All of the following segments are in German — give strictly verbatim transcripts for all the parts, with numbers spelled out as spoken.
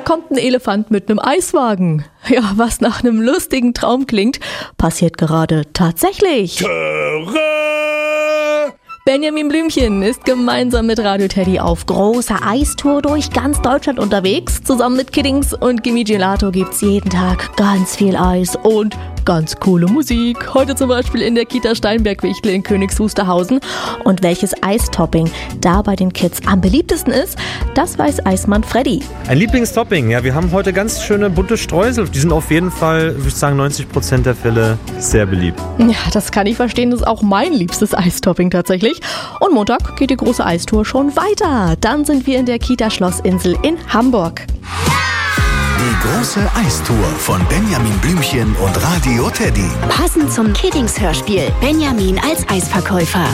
kommt ein Elefant mit einem Eiswagen. Ja, was nach einem lustigen Traum klingt, passiert gerade tatsächlich. Töre! Benjamin Blümchen ist gemeinsam mit Radio Teddy auf großer Eistour durch ganz Deutschland unterwegs. Zusammen mit Kiddings und Gimme Gelato gibt's jeden Tag ganz viel Eis und ganz coole Musik. Heute zum Beispiel in der Kita Steinberg-Wichtel in Königs Wusterhausen. Und welches Eistopping da bei den Kids am beliebtesten ist, das weiß Eismann Freddy. Ein Lieblingstopping, ja, wir haben heute ganz schöne bunte Streusel. Die sind auf jeden Fall, würde ich sagen, neunzig Prozent der Fälle sehr beliebt. Ja, das kann ich verstehen, das ist auch mein liebstes Eistopping tatsächlich. Und Montag geht die große Eistour schon weiter. Dann sind wir in der Kita Schlossinsel in Hamburg. Die große Eistour von Benjamin Blümchen und Radio Teddy. Passend zum Kiddings-Hörspiel Benjamin als Eisverkäufer.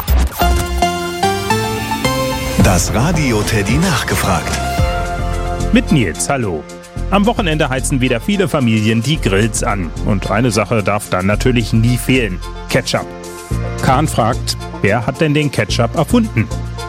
Das Radio Teddy nachgefragt. Mit Nils, hallo. Am Wochenende heizen wieder viele Familien die Grills an. Und eine Sache darf dann natürlich nie fehlen: Ketchup. Kahn fragt, wer hat denn den Ketchup erfunden?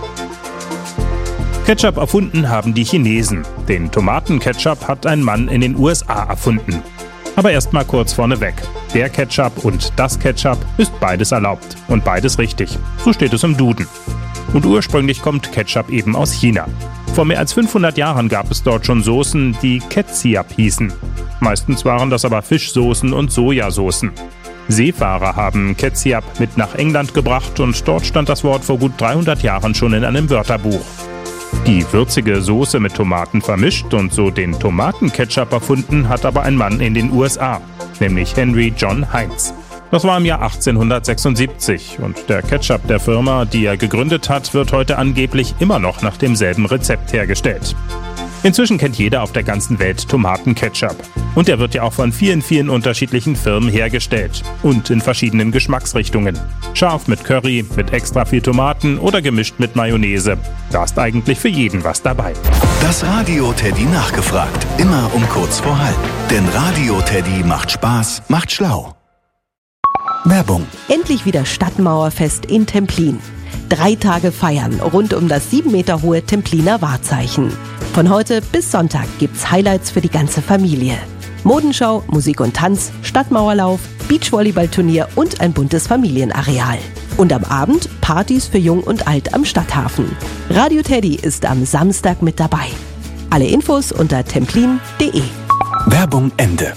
Ketchup erfunden haben die Chinesen. Den Tomatenketchup hat ein Mann in den U S A erfunden. Aber erst mal kurz vorneweg. Der Ketchup und das Ketchup ist beides erlaubt und beides richtig. So steht es im Duden. Und ursprünglich kommt Ketchup eben aus China. Vor mehr als fünfhundert Jahren gab es dort schon Soßen, die Ketchup hießen. Meistens waren das aber Fischsoßen und Sojasoßen. Seefahrer haben Ketchup mit nach England gebracht und dort stand das Wort vor gut dreihundert Jahren schon in einem Wörterbuch. Die würzige Soße mit Tomaten vermischt und so den Tomatenketchup erfunden hat aber ein Mann in den U S A, nämlich Henry John Heinz. Das war im Jahr achtzehnhundertsechsundsiebzig und der Ketchup der Firma, die er gegründet hat, wird heute angeblich immer noch nach demselben Rezept hergestellt. Inzwischen kennt jeder auf der ganzen Welt Tomatenketchup. Und er wird ja auch von vielen, vielen unterschiedlichen Firmen hergestellt. Und in verschiedenen Geschmacksrichtungen. Scharf mit Curry, mit extra viel Tomaten oder gemischt mit Mayonnaise. Da ist eigentlich für jeden was dabei. Das Radio Teddy nachgefragt. Immer um kurz vor halb. Denn Radio Teddy macht Spaß, macht schlau. Werbung. Endlich wieder Stadtmauerfest in Templin. Drei Tage feiern rund um das sieben Meter hohe Templiner Wahrzeichen. Von heute bis Sonntag gibt's Highlights für die ganze Familie. Modenschau, Musik und Tanz, Stadtmauerlauf, Beachvolleyballturnier und ein buntes Familienareal. Und am Abend Partys für Jung und Alt am Stadthafen. Radio Teddy ist am Samstag mit dabei. Alle Infos unter templin punkt de. Werbung Ende.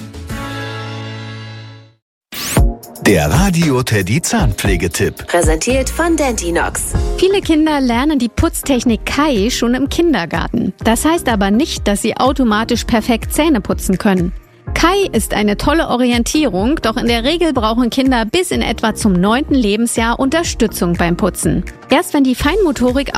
Der Radio Teddy Zahnpflegetipp. Präsentiert von Dentinox. Viele Kinder lernen die Putztechnik Kai schon im Kindergarten. Das heißt aber nicht, dass sie automatisch perfekt Zähne putzen können. Kai ist eine tolle Orientierung, doch in der Regel brauchen Kinder bis in etwa zum neunten Lebensjahr Unterstützung beim Putzen. Erst wenn die Feinmotorik